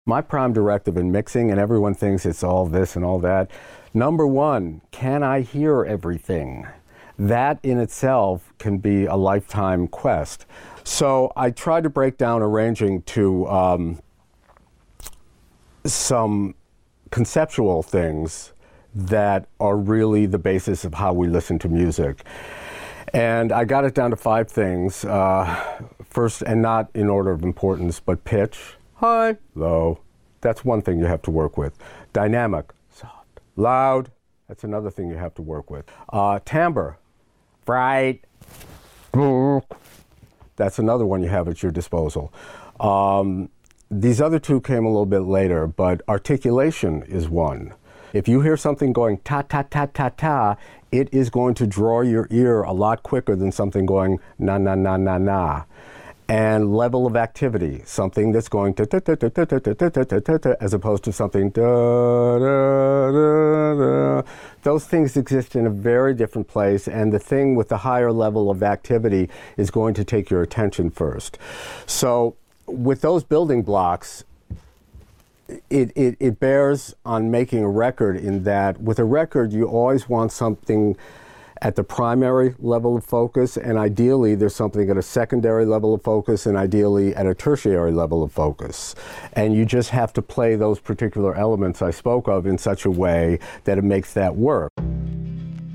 My prime directive in mixing, and everyone thinks it's all this and all that. Number one, can I hear everything? That in itself can be a lifetime quest. So I tried to break down arranging to some conceptual things that are really the basis of how we listen to music. And I got it down to 5 things. First, and not in order of importance, but pitch, high, low. That's one thing you have to work with. Dynamic, soft, loud. That's another thing you have to work with. Timbre, bright. That's another one you have at your disposal. These other 2 came a little bit later, but articulation is one. If you hear something going ta ta ta ta ta, it is going to draw your ear a lot quicker than something going na na na na na. And level of activity, something that's going to ta ta ta ta ta ta ta ta ta ta, as opposed to something da da da da. Those things exist in a very different place, and the thing with the higher level of activity is going to take your attention first. So with those building blocks, it bears on making a record, in that with a record you always want something at the primary level of focus, and ideally there's something at a secondary level of focus, and ideally at a tertiary level of focus. And you just have to play those particular elements I spoke of in such a way that it makes that work.